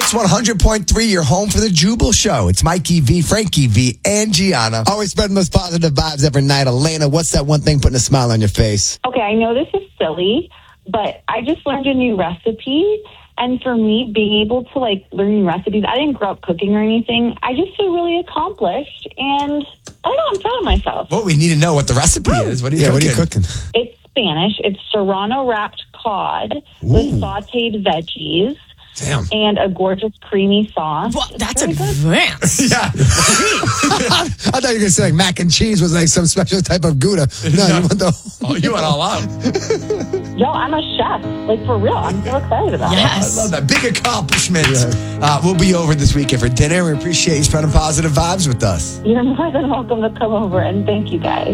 Hits 100.3, your home for the Jubal Show. It's Mikey V, Frankie V, and Gianna. Always spreading those positive vibes every night. Elena, what's that one thing putting a smile on your face? Okay, I know this is silly, but I just learned a new recipe. And for me, being able to learn new recipes, I didn't grow up cooking or anything. I just feel really accomplished. And I don't know, I'm proud of myself. Well, we need to know what the recipe is. What are you cooking? It's Spanish. It's Serrano wrapped cod with sauteed veggies. Damn. And a gorgeous creamy sauce. Well, that's advanced. Yeah. I thought you were going to say like mac and cheese was like some special type of Gouda. No, you want the... Oh, you went all out. Yo, I'm a chef. For real. I'm so excited about it. Yes. I love that. Big accomplishment. Yeah. We'll be over this weekend for dinner. We appreciate you spreading positive vibes with us. You're more than welcome to come over, and thank you guys.